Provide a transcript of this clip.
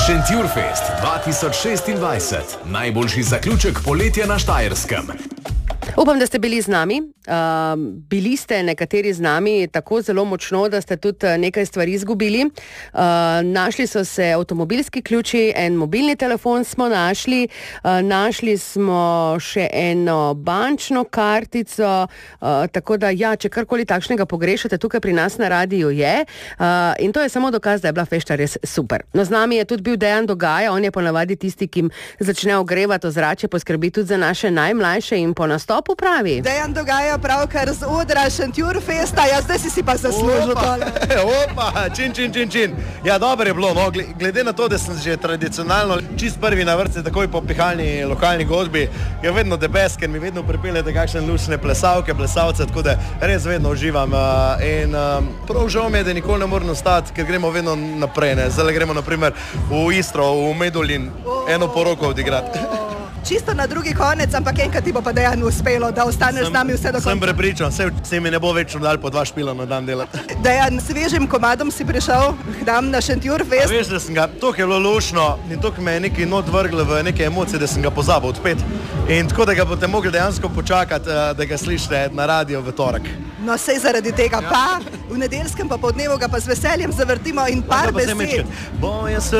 Šentjurfest 2026. Najboljši zaključek poletja na Štajerskem. Upam, da ste bili z nami. Bili ste nekateri z nami tako zelo močno, da ste tudi nekaj stvari izgubili. Našli so se avtomobilski ključi, en mobilni telefon smo našli, našli smo še eno bančno kartico, tako da ja, če karkoli takšnega pogrešate, tukaj pri nas na radiju je. In to je samo dokaz, da je bila fešta res super. No, z nami je tudi bil Dejan Dogaja, on je ponavadi tisti, ki začne ogrevati ozračje, poskrbi tudi za naše najmlajše in po nastopu pravi. Dejan Dogaja pravkar z odra Šentjurfesta, ja, zdaj si pa zaslužil tole. Opa, čin. Ja, dobro je bilo, no, glede na to, da sem že tradicionalno čist prvi na vrsti takoj po pihalni lokalni godbi, je vedno debes, ker mi vedno pripeljete kakšne lučne plesalce, tako da res vedno uživam. In prav žal mi je, da nikoli ne moram ostati, ker gremo vedno naprej, ne. Zdaj gremo naprimer v Istro, v Medulin, eno poroko odigrati. Čisto na drugi konec, ampak enkrat ti bo pa Dejan uspelo, da ostaneš z nami vse do konca. Sem prepričan, se mi ne bo več dal po 2 špila na dan delati. Dejan, svežim komadom si prišel k nam na Šentjurfest. Veš, da sem ga, toliko je bilo lušno in toliko me je nekaj not vrglo v neke emocije, da sem ga pozabil odpet. In tako, da ga boste mogli dejansko počakati, da ga slišite na radio v torek. No, sej zaradi tega pa, v nedeljskem pa po dnevu ga pa z veseljem zavrtimo in par besed.